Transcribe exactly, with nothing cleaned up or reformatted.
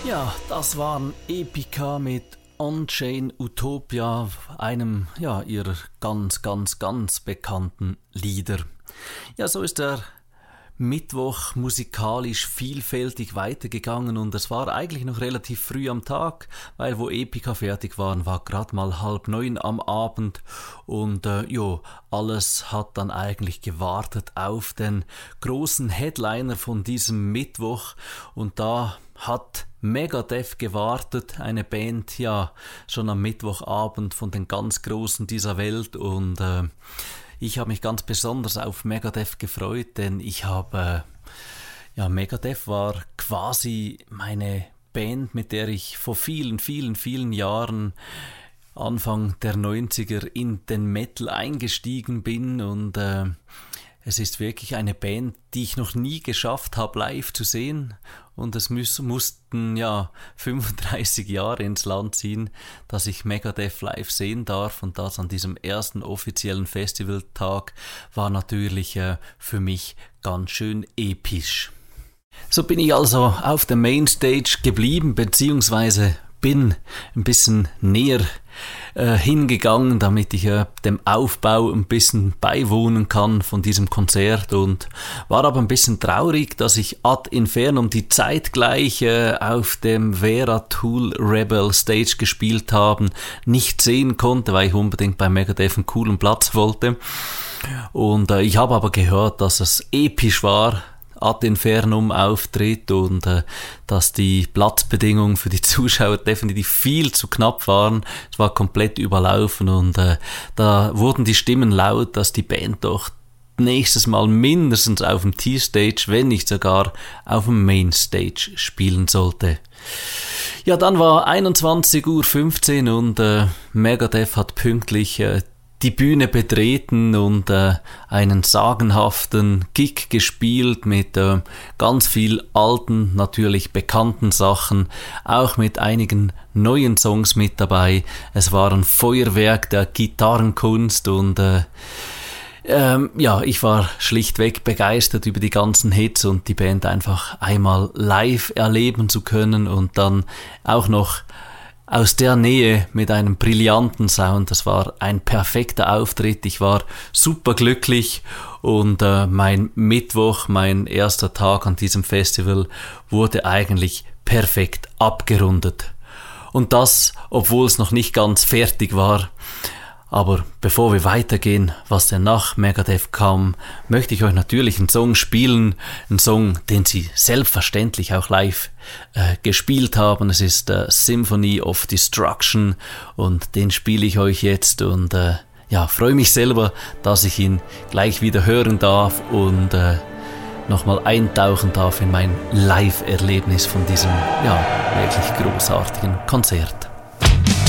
Ja, das waren Epica mit On-Chain Utopia, einem ja, ihrer ganz, ganz, ganz bekannten Lieder. Ja, so ist der Mittwoch musikalisch vielfältig weitergegangen und es war eigentlich noch relativ früh am Tag, weil wo Epica fertig waren, war gerade mal halb neun am Abend und äh, jo, alles hat dann eigentlich gewartet auf den großen Headliner von diesem Mittwoch und da hat Megadeth gewartet, eine Band, ja, schon am Mittwochabend von den ganz Großen dieser Welt und äh, ich habe mich ganz besonders auf Megadeth gefreut, denn ich habe, äh, ja, Megadeth war quasi meine Band, mit der ich vor vielen, vielen, vielen Jahren Anfang der neunziger in den Metal eingestiegen bin und äh, es ist wirklich eine Band, die ich noch nie geschafft habe, live zu sehen. Und es muss, mussten ja fünfunddreißig Jahre ins Land ziehen, dass ich Megadeth live sehen darf. Und das an diesem ersten offiziellen Festivaltag war natürlich äh, für mich ganz schön episch. So bin ich also auf der Mainstage geblieben, beziehungsweise bin ein bisschen näher äh, hingegangen, damit ich äh, dem Aufbau ein bisschen beiwohnen kann von diesem Konzert und war aber ein bisschen traurig, dass ich ad infernum die zeitgleich äh, auf dem Vera Tool Rebel Stage gespielt haben, nicht sehen konnte, weil ich unbedingt bei Megadeth einen coolen Platz wollte. Und äh, ich habe aber gehört, dass es episch war, ad infernum Auftritt und äh, dass die Platzbedingungen für die Zuschauer definitiv viel zu knapp waren. Es war komplett überlaufen und äh, da wurden die Stimmen laut, dass die Band doch nächstes Mal mindestens auf dem T-Stage, wenn nicht sogar auf dem Mainstage spielen sollte. Ja, dann war einundzwanzig Uhr fünfzehn und äh, Megadeth hat pünktlich äh, die Bühne betreten und äh, einen sagenhaften Gig gespielt mit äh, ganz viel alten, natürlich bekannten Sachen, auch mit einigen neuen Songs mit dabei. Es war ein Feuerwerk der Gitarrenkunst und äh, ähm, ja, ich war schlichtweg begeistert über die ganzen Hits und die Band einfach einmal live erleben zu können und dann auch noch aus der Nähe mit einem brillanten Sound. Das war ein perfekter Auftritt. Ich war super glücklich und äh, mein Mittwoch, mein erster Tag an diesem Festival, wurde eigentlich perfekt abgerundet. Und das, obwohl es noch nicht ganz fertig war. Aber bevor wir weitergehen, was denn nach Megadeth kam, möchte ich euch natürlich einen Song spielen, einen Song, den sie selbstverständlich auch live äh, gespielt haben. Es ist äh, Symphony of Destruction und den spiele ich euch jetzt und äh, ja, freue mich selber, dass ich ihn gleich wieder hören darf und äh, nochmal eintauchen darf in mein Live-Erlebnis von diesem ja, wirklich großartigen Konzert.